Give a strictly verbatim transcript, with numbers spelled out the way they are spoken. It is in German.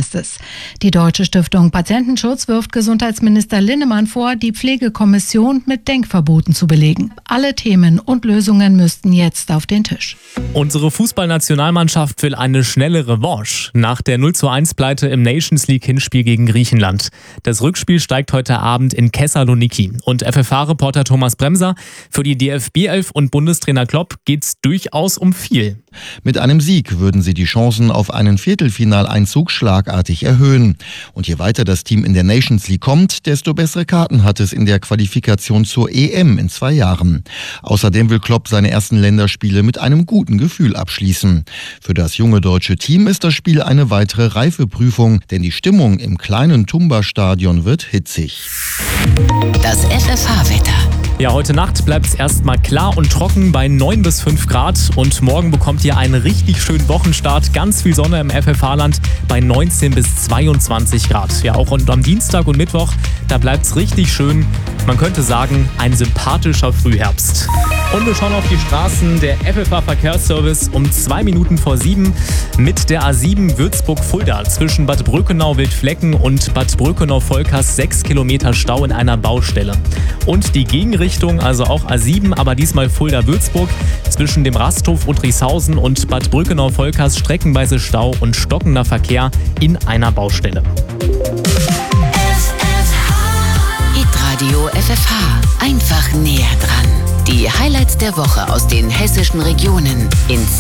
heißt es. Die Deutsche Stiftung Patientenschutz wirft Gesundheitsminister Linnemann vor, die Pflegekommission mit Denkverboten zu belegen. Alle Themen und Lösungen müssten jetzt auf den Tisch. Unsere Fußballnationalmannschaft will eine schnelle Revanche nach der null zu eins Pleite im Nations League Hinspiel gegen Griechenland. Das Rückspiel steigt heute Abend in Thessaloniki. Und F F H-Reporter Thomas Bremser: Für die D F B elf und Bundestrainer Klopp geht's durchaus um viel. Mit einem Sieg würden sie die Chancen auf einen Viertelfinaleinzug schlagartig erhöhen. Und je weiter das Team in der Nations League kommt, desto bessere Karten hat es in der Qualifikation zur E M in zwei Jahren. Außerdem will Klopp seine ersten Länderspiele mit einem guten Gefühl abschließen. Für das junge deutsche Team ist das Spiel eine weitere Reifeprüfung, denn die Stimmung im kleinen Tumba-Stadion wird hitzig. Das F F H-Wetter. Ja, heute Nacht bleibt es erstmal klar und trocken bei neun bis fünf Grad und morgen bekommt ihr einen richtig schönen Wochenstart. Ganz viel Sonne im F F H-Land bei neunzehn bis zweiundzwanzig Grad. Ja, auch und am Dienstag und Mittwoch, da bleibt es richtig schön. Man könnte sagen, ein sympathischer Frühherbst. Und wir schauen auf die Straßen. Der F F H-Verkehrsservice um zwei Minuten vor sieben mit der A sieben Würzburg-Fulda zwischen Bad Bröckenau-Wildflecken und Bad Bröckenau-Volkers sechs Kilometer Stau in einer Baustelle. Und die Gegenrichtung, also auch A sieben, aber diesmal Fulda-Würzburg, zwischen dem Rasthof Udrickhausen und Bad Bröckenau-Volkers streckenweise Stau und stockender Verkehr in einer Baustelle. Hitradio F F H. Einfach näher dran. Die Highlights der Woche aus den hessischen Regionen in